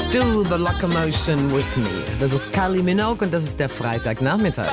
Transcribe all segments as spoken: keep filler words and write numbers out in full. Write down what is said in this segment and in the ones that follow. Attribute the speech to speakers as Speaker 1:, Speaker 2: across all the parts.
Speaker 1: Do the Locomotion with me. Das ist Kylie Minogue und das ist der Freitagnachmittag.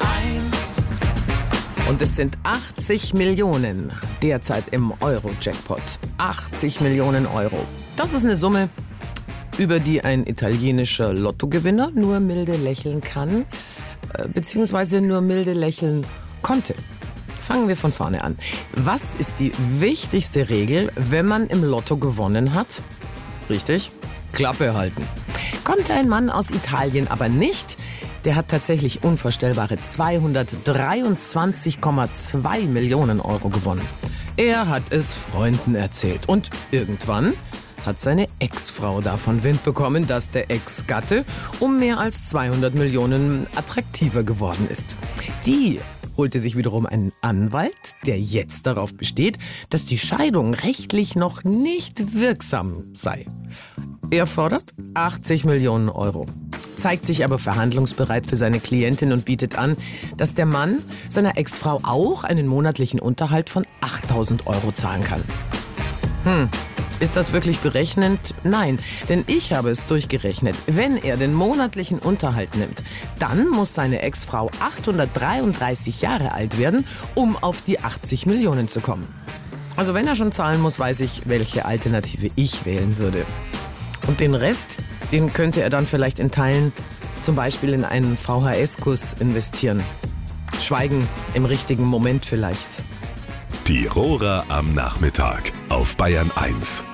Speaker 1: Und es sind achtzig Millionen derzeit im Euro-Jackpot. achtzig Millionen Euro. Das ist eine Summe, über die ein italienischer Lottogewinner nur milde lächeln kann, beziehungsweise nur milde lächeln konnte. Fangen wir von vorne an. Was ist die wichtigste Regel, wenn man im Lotto gewonnen hat? Richtig, Klappe halten. Konnte ein Mann aus Italien aber nicht. Der hat tatsächlich unvorstellbare zweihundertdreiundzwanzig Komma zwei Millionen Euro gewonnen. Er hat es Freunden erzählt und irgendwann hat seine Ex-Frau davon Wind bekommen, dass der Ex-Gatte um mehr als zweihundert Millionen attraktiver geworden ist. Die holte sich wiederum einen Anwalt, der jetzt darauf besteht, dass die Scheidung rechtlich noch nicht wirksam sei. Er fordert achtzig Millionen Euro, zeigt sich aber verhandlungsbereit für seine Klientin und bietet an, dass der Mann seiner Ex-Frau auch einen monatlichen Unterhalt von achttausend Euro zahlen kann. Hm. Ist das wirklich berechnend? Nein, denn ich habe es durchgerechnet. Wenn er den monatlichen Unterhalt nimmt, dann muss seine Ex-Frau achthundertdreiunddreißig Jahre alt werden, um auf die achtzig Millionen zu kommen. Also wenn er schon zahlen muss, weiß ich, welche Alternative ich wählen würde. Und den Rest, den könnte er dann vielleicht in Teilen zum Beispiel in einen V H S-Kurs investieren. Schweigen im richtigen Moment vielleicht.
Speaker 2: Die Rohrer am Nachmittag auf Bayern eins.